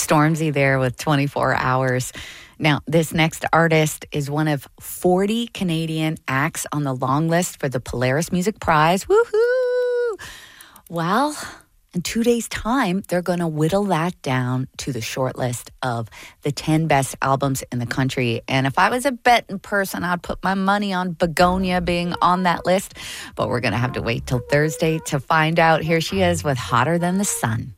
Stormzy there with 24 Hours. Now, this next artist is one of 40 Canadian acts on the long list for the Polaris Music Prize. Woohoo! Well, in 2 days' time, they're going to whittle that down to the short list of the 10 best albums in the country. And if I was a betting person, I'd put my money on Begonia being on that list. But we're going to have to wait till Thursday to find out. Here she is with Hotter Than the Sun.